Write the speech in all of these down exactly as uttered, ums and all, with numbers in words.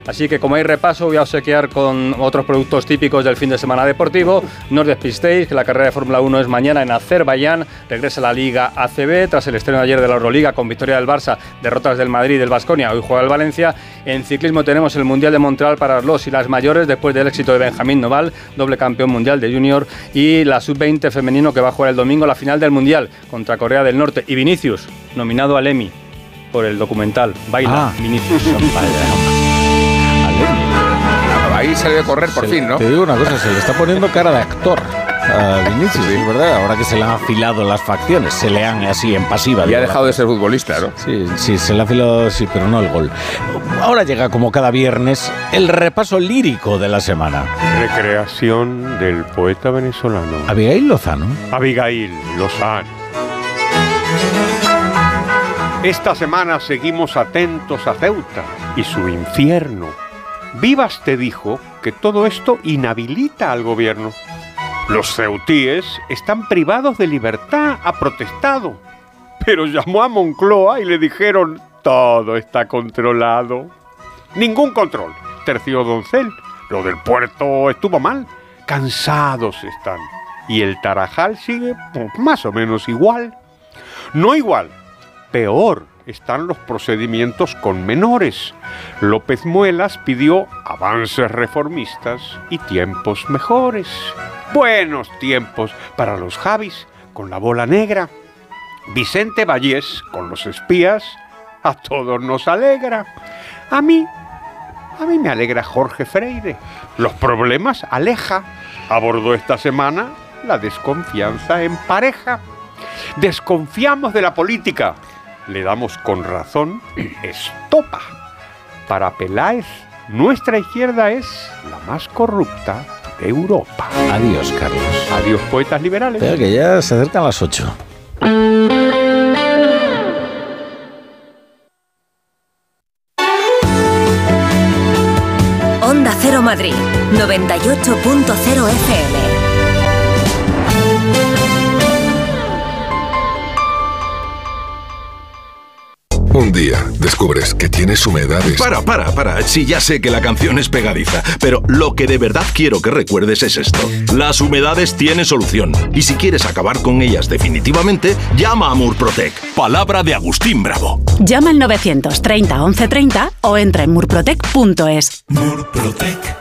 Así que como hay repaso, voy a obsequiar con otros productos típicos del fin de semana deportivo. No os despistéis, que la carrera de Fórmula uno es mañana en Azerbaiyán. Regresa la Liga A C B tras el estreno de ayer de la Euroliga con victoria del Barça, derrotas del Madrid y del Baskonia. Hoy juega el Valencia. En ciclismo tenemos el Mundial de Montreal para los y las mayores después del éxito de Benjamín Noval, doble campeón mundial de junior, y la sub veinte femenino que va a jugar el domingo la final del Mundial contra Corea del Norte. Y Vinicius, nominado al Emmy por el documental Baila, ah. Vinicius. Ahí se debe correr por se, fin, ¿no? Te digo una cosa, se le está poniendo cara de actor a Vinicius, sí, es verdad. Ahora que se le han afilado las facciones, se le han así en pasiva. Y ha dejado de ser futbolista, ¿no? Sí, sí, se le ha afilado, sí, pero no el gol. Ahora llega, como cada viernes, el repaso lírico de la semana. Recreación del poeta venezolano Abigail Lozano. Abigail Lozano. Esta semana seguimos atentos a Ceuta y su infierno. Vivas te dijo que todo esto inhabilita al gobierno. Los ceutíes están privados de libertad, ha protestado. Pero llamó a Moncloa y le dijeron, todo está controlado. Ningún control, terció Doncel. Lo del puerto estuvo mal. Cansados están. Y el Tarajal sigue pues, más o menos igual. No igual, peor. Están los procedimientos con menores. López Muelas pidió avances reformistas y tiempos mejores. Buenos tiempos para los Javis con la bola negra. Vicente Vallés con los espías. A todos nos alegra. A mí, a mí me alegra Jorge Freire. Los problemas aleja. Abordó esta semana la desconfianza en pareja. Desconfiamos de la política. Le damos con razón estopa. Para Peláez, nuestra izquierda es la más corrupta de Europa. Adiós, Carlos. Adiós, poetas liberales. Espera, que ya se acercan las ocho. Onda Cero Madrid, noventa y ocho punto cero F M. Un día descubres que tienes humedades. Para, para, para. Sí, ya sé que la canción es pegadiza, pero lo que de verdad quiero que recuerdes es esto. Las humedades tienen solución. Y si quieres acabar con ellas definitivamente, llama a Murprotec. Palabra de Agustín Bravo. Llama al novecientos treinta once treinta o entra en murprotec punto es. Murprotec.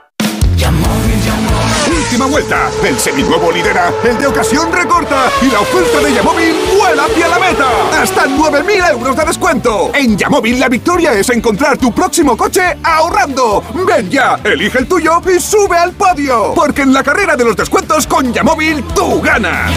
Última vuelta. El seminuevo lidera, el de ocasión recorta y la oferta de Yamóvil vuela hacia la meta. Hasta nueve mil euros de descuento. En Yamóvil la victoria es encontrar tu próximo coche ahorrando. Ven ya, elige el tuyo y sube al podio. Porque en la carrera de los descuentos con Yamóvil tú ganas.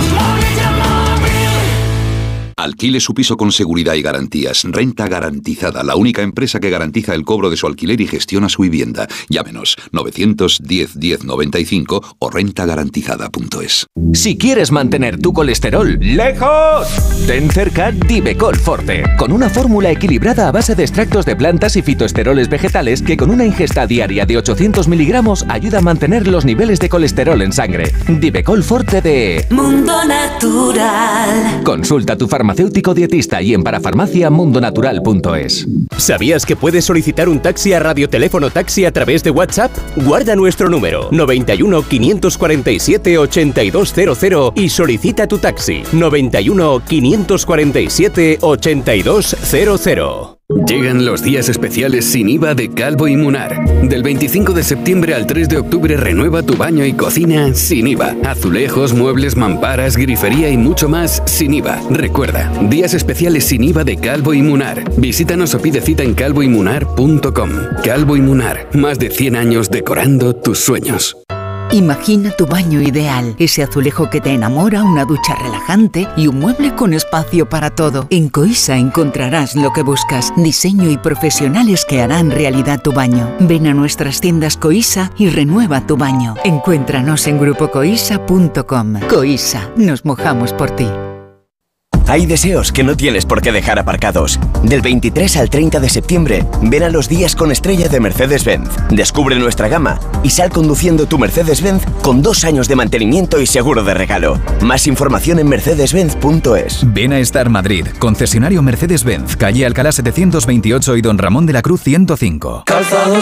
Alquile su piso con seguridad y garantías. Renta Garantizada, la única empresa que garantiza el cobro de su alquiler y gestiona su vivienda. Llámenos novecientos diez diez noventa y cinco o renta garantizada punto es. Si quieres mantener tu colesterol lejos, ten cerca Divecol Forte, con una fórmula equilibrada a base de extractos de plantas y fitoesteroles vegetales que con una ingesta diaria de ochocientos miligramos ayuda a mantener los niveles de colesterol en sangre. Divecol Forte de Mundo Natural. Consulta a tu farmacéutico dietista y en parafarmacia mundo natural punto es. ¿Sabías que puedes solicitar un taxi a Radioteléfono Taxi a través de WhatsApp? Guarda nuestro número noventa y uno, quinientos cuarenta y siete, ochenta y dos cero cero y solicita tu taxi noventa y uno, quinientos cuarenta y siete, ochenta y dos cero cero. Llegan los días especiales sin I V A de Calvo y Munar. Del veinticinco de septiembre al tres de octubre renueva tu baño y cocina sin I V A. Azulejos, muebles, mamparas, grifería y mucho más sin I V A. Recuerda, días especiales sin I V A de Calvo y Munar. Visítanos o pide cita en calvo y munar punto com. Calvo y Munar, más de cien años decorando tus sueños. Imagina tu baño ideal, ese azulejo que te enamora, una ducha relajante y un mueble con espacio para todo. En Coisa encontrarás lo que buscas, diseño y profesionales que harán realidad tu baño. Ven a nuestras tiendas Coisa y renueva tu baño. Encuéntranos en grupo coisa punto com. Coisa, nos mojamos por ti. Hay deseos que no tienes por qué dejar aparcados. Del veintitrés al treinta de septiembre, ven a los días con estrella de Mercedes-Benz. Descubre nuestra gama y sal conduciendo tu Mercedes-Benz con dos años de mantenimiento y seguro de regalo. Más información en mercedes benz punto es. Ven a Star Madrid, concesionario Mercedes-Benz, calle Alcalá setecientos veintiocho y Don Ramón de la Cruz ciento cinco. Calzado